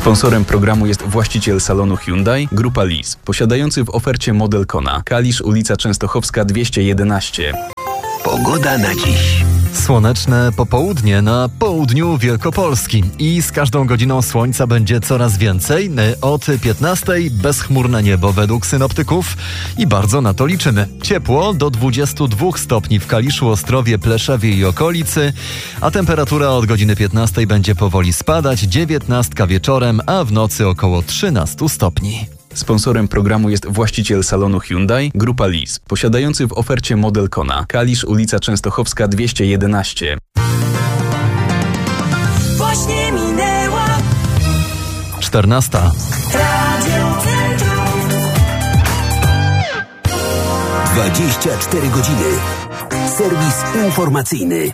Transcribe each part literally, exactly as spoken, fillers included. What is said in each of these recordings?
Sponsorem programu jest właściciel salonu Hyundai, Grupa Lis, posiadający w ofercie model Kona. Kalisz, ulica Częstochowska dwieście jedenaście. Pogoda na dziś. Słoneczne popołudnie na południu Wielkopolski i z każdą godziną słońca będzie coraz więcej. Od piętnastej bezchmurne niebo według synoptyków i bardzo na to liczymy. Ciepło do dwudziestu dwóch stopni w Kaliszu, Ostrowie, Pleszewie i okolicy, a temperatura od godziny piętnastej będzie powoli spadać, dziewiętnastka wieczorem, a w nocy około trzynastu stopni. Sponsorem programu jest właściciel salonu Hyundai, Grupa Lis, posiadający w ofercie model Kona. Kalisz, ulica Częstochowska dwieście jedenaście. Właśnie minęła czternasta. Radio Centrum. dwadzieścia cztery godziny. Serwis informacyjny.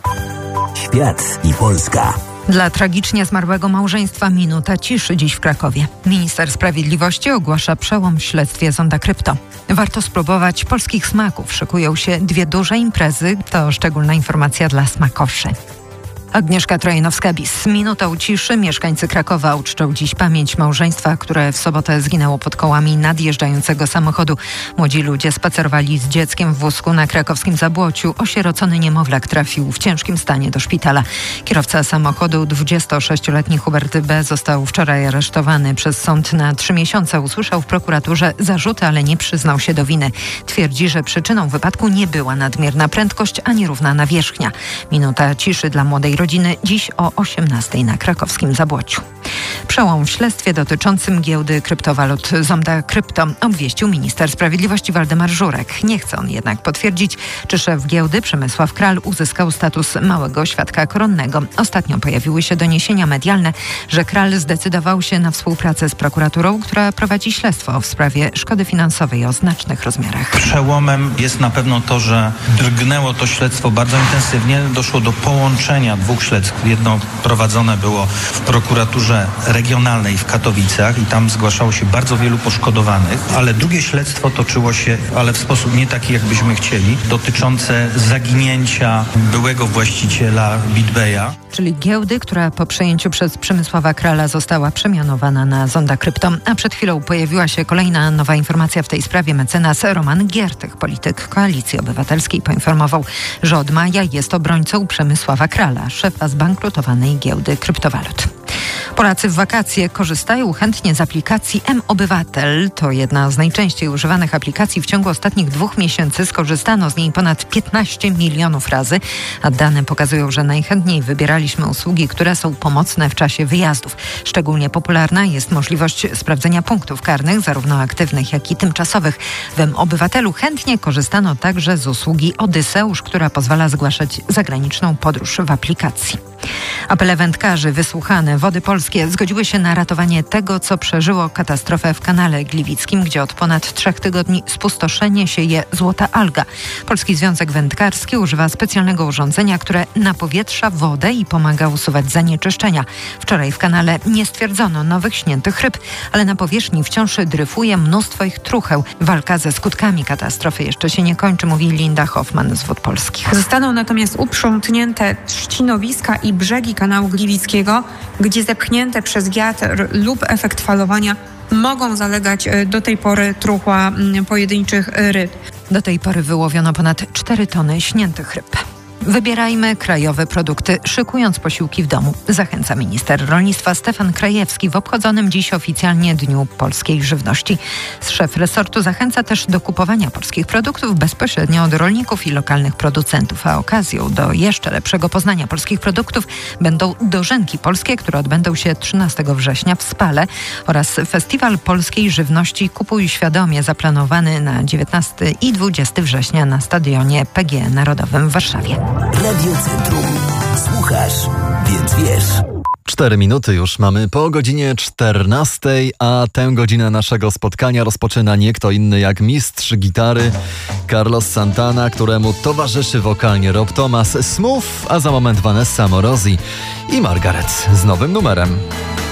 Świat i Polska. Dla tragicznie zmarłego małżeństwa minuta ciszy dziś w Krakowie. Minister Sprawiedliwości ogłasza przełom w śledztwie Zonda Krypto. Warto spróbować polskich smaków. Szykują się dwie duże imprezy. To szczególna informacja dla smakoszy. Agnieszka Trojanowska-Bis. Minutą ciszy mieszkańcy Krakowa uczczą dziś pamięć małżeństwa, które w sobotę zginęło pod kołami nadjeżdżającego samochodu. Młodzi ludzie spacerowali z dzieckiem w wózku na krakowskim Zabłociu. Osierocony niemowlak trafił w ciężkim stanie do szpitala. Kierowca samochodu, dwudziestosześcioletni Hubert B., został wczoraj aresztowany przez sąd na trzy miesiące. Usłyszał w prokuraturze zarzuty, ale nie przyznał się do winy. Twierdzi, że przyczyną wypadku nie była nadmierna prędkość, ani równa nawierzchnia. Minuta ciszy dla młodej rodziny dziś o osiemnastej na krakowskim Zabłociu. Przełom w śledztwie dotyczącym giełdy kryptowalut Zonda Krypto obwieścił minister sprawiedliwości Waldemar Żurek. Nie chce on jednak potwierdzić, czy szef giełdy Przemysław Kral uzyskał status małego świadka koronnego. Ostatnio pojawiły się doniesienia medialne, że Kral zdecydował się na współpracę z prokuraturą, która prowadzi śledztwo w sprawie szkody finansowej o znacznych rozmiarach. Przełomem jest na pewno to, że drgnęło to śledztwo bardzo intensywnie. Doszło do połączenia dwóch śledztw. Jedno prowadzone było w prokuraturze regionalnej w Katowicach i tam zgłaszało się bardzo wielu poszkodowanych, ale drugie śledztwo toczyło się, ale w sposób nie taki, jakbyśmy chcieli, dotyczące zaginięcia byłego właściciela BitBaya. Czyli giełdy, która po przejęciu przez Przemysława Krala została przemianowana na Zonda Krypto. A przed chwilą pojawiła się kolejna nowa informacja w tej sprawie. Mecenas Roman Giertych, polityk Koalicji Obywatelskiej, poinformował, że od maja jest obrońcą Przemysława Krala, szefa zbankrutowanej giełdy kryptowalut. Polacy w wakacje korzystają chętnie z aplikacji M-Obywatel. To jedna z najczęściej używanych aplikacji. W ciągu ostatnich dwóch miesięcy skorzystano z niej ponad piętnaście milionów razy, a dane pokazują, że najchętniej wybieraliśmy usługi, które są pomocne w czasie wyjazdów. Szczególnie popularna jest możliwość sprawdzenia punktów karnych, zarówno aktywnych, jak i tymczasowych. W M-Obywatelu chętnie korzystano także z usługi Odyseusz, która pozwala zgłaszać zagraniczną podróż w aplikacji. Apele wędkarzy wysłuchane. Wody Polskie zgodziły się na ratowanie tego, co przeżyło katastrofę w kanale gliwickim, gdzie od ponad trzech tygodni spustoszenie sieje złota alga. Polski Związek Wędkarski używa specjalnego urządzenia, które napowietrza wodę i pomaga usuwać zanieczyszczenia. Wczoraj w kanale nie stwierdzono nowych śniętych ryb, ale na powierzchni wciąż dryfuje mnóstwo ich trucheł. Walka ze skutkami katastrofy jeszcze się nie kończy, mówi Linda Hoffman z Wód Polskich. Zostaną natomiast uprzątnięte trzcinowiska i brzegi kanału gliwickiego, gdzie zepchnięte przez wiatr lub efekt falowania mogą zalegać do tej pory truchła pojedynczych ryb. Do tej pory wyłowiono ponad cztery tony śniętych ryb. Wybierajmy krajowe produkty, szykując posiłki w domu. Zachęca minister rolnictwa Stefan Krajewski w obchodzonym dziś oficjalnie Dniu Polskiej Żywności. Szef resortu zachęca też do kupowania polskich produktów bezpośrednio od rolników i lokalnych producentów, a okazją do jeszcze lepszego poznania polskich produktów będą dożynki polskie, które odbędą się trzynastego września w Spale, oraz Festiwal Polskiej Żywności Kupuj Świadomie, zaplanowany na dziewiętnastego i dwudziestego września na stadionie P G E Narodowym w Warszawie. Radio Centrum. Słuchasz, więc wiesz. Cztery minuty już mamy po godzinie czternastej, a tę godzinę naszego spotkania rozpoczyna nie kto inny jak mistrz gitary Carlos Santana, któremu towarzyszy wokalnie Rob Thomas, Smooth, a za moment Vanessa Morosi i Margaret z nowym numerem.